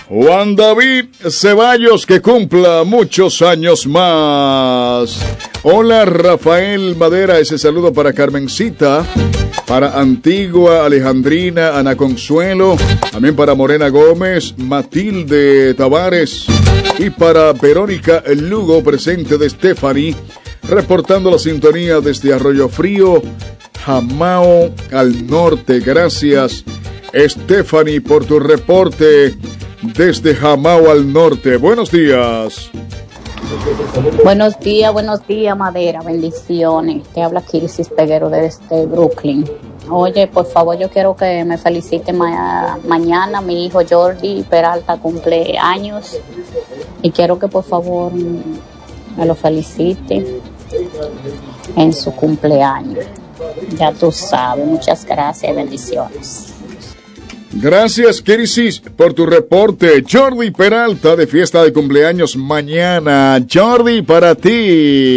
Juan David Ceballos, que cumpla muchos años más. Hola Rafael Madera, ese saludo para Carmencita, para Antigua, Alejandrina, Ana Consuelo, también para Morena Gómez, Matilde Tavares y para Verónica Lugo, presente de Stephanie, reportando la sintonía desde Arroyo Frío, Jamao al norte. Gracias Stephanie por tu reporte desde Jamao al norte. Buenos días. Buenos días, Madera, bendiciones. Te habla Kirsis Peguero desde Brooklyn. Oye, por favor, yo quiero que me felicite mañana. Mi hijo Jordi Peralta cumple años y quiero que por favor me lo felicite en su cumpleaños. Ya tú sabes. Muchas gracias y bendiciones. Gracias, Kirisis, por tu reporte. Jordi Peralta de fiesta de cumpleaños mañana. Jordi, para ti.